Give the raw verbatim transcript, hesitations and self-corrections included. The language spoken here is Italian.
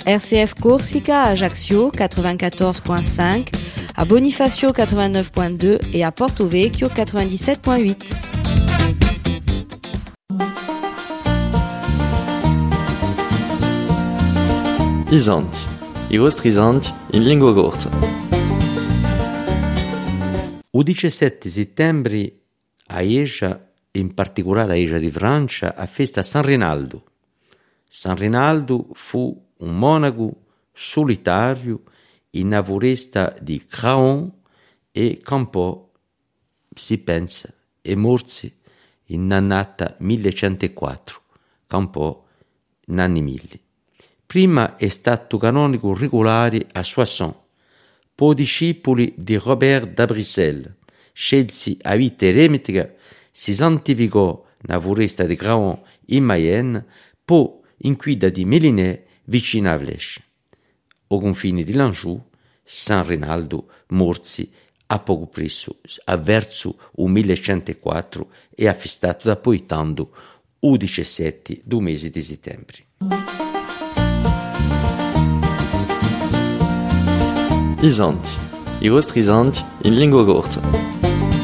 R C F Corsica à Ajaccio quatre-vingt-quatorze virgule cinq, à Bonifacio quatre-vingt-neuf virgule deux et à Porto Vecchio quatre-vingt-dix-sept virgule huit. Isanti, i vostri isanti in lingua corsa. Il diciassette settembre a Eja, in particolare a Eja di Francia, a festa San Rinaldo. San Rinaldo fu un monaco solitario in una foresta di Craon e campò, si pensa, e morse in l'annata millecentoquattro, campò in anni mille. Prima è stato canonico regolare a Soissons, poi discepoli di Robert da Bruxelles, scelsi a vita eremitica, si santificò nella foresta di Craon in Mayenne, poi in guida di Mélinée vicino a Vlèche. Au confine di Lanjou, San Rinaldo morsi a poco presso, a verso il millecentoquattro e affestato da Poitando il diciassette do mese di settembre. Isanti, i vostri isanti in lingua corsa.